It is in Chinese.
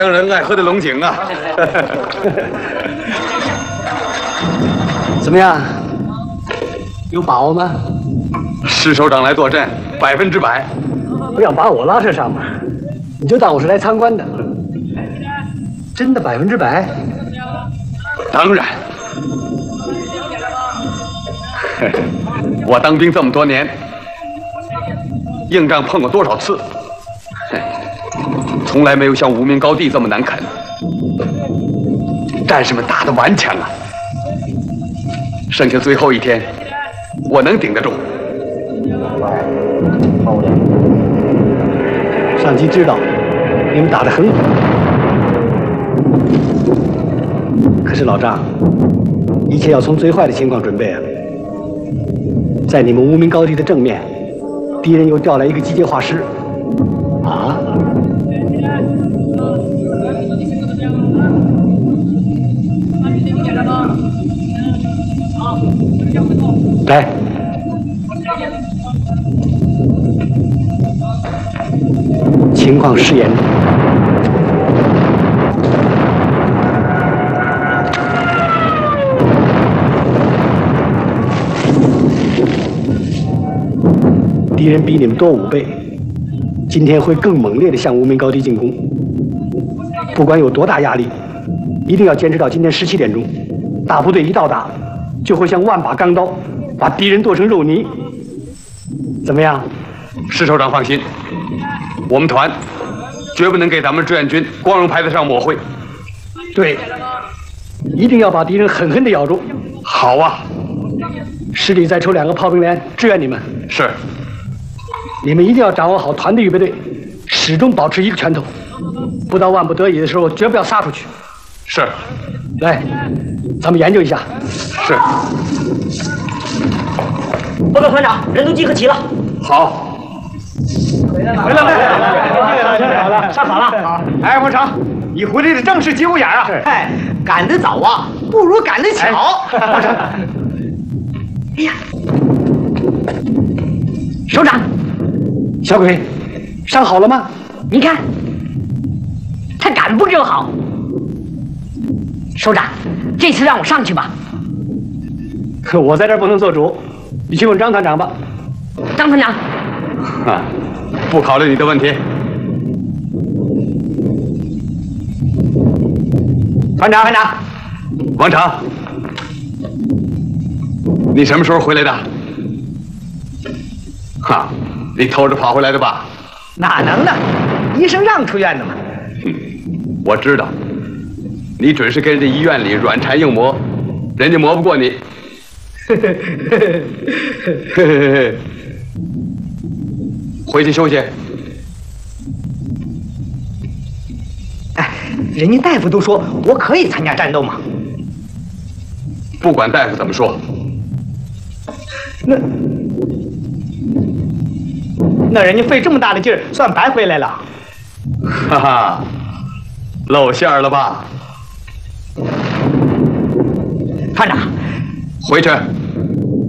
让人爱喝的龙井啊！ 怎么样？有把握吗？ 施首长来作战，100%。 不要把我拉扯上嘛，你就当我是来参观的。真的100%？ 当然。我当兵这么多年，硬仗碰过多少次，从来没有像无名高地这么难啃。战士们打得顽强啊，剩下最后一天，我能顶得住。 上级知道你们打得很好，可是老张，一切要从最坏的情况准备啊。在你们无名高地的正面，敌人又调来一个机械化师。啊？来，情况是严重。敌人比你们多5倍，今天会更猛烈地向无名高地进攻。不管有多大压力，一定要坚持到今天17点钟。大部队一到达，就会像万把钢刀，把敌人剁成肉泥。怎么样？ 施首长放心，我们团绝不能给咱们志愿军光荣牌子上抹灰。 对，一定要把敌人狠狠地咬住。 好啊， 师里再抽2个炮兵连支援你们。 是。 你们一定要掌握好团队预备队，始终保持一个拳头，不到万不得已的时候绝不要撒出去。 是。 来，咱们研究一下。 是。 报告团长，人都集合齐了。 好。 回来了， 上场了。 好，哎，王成，你回来的正是节骨眼啊！ 嗨，赶得早啊，不如赶得巧。 王成， 哎呀，首长， 小鬼，伤好了吗？ 你看，他赶不就好。首长，这次让我上去吧。 我在这儿不能做主，你去问张团长吧。 张团长， 啊，不考虑你的问题。 团长， 王成，你什么时候回来的？哈，你偷着跑回来的吧？ 哪能呢？医生让出院的嘛。 我知道，你准是跟人家医院里软缠硬磨，人家磨不过你。回去休息。 哎，人家大夫都说我可以参加战斗嘛。 不管大夫怎么说， 那人家费这么大的劲儿，算白回来了。 哈哈，露馅了吧？ 团长， 回去。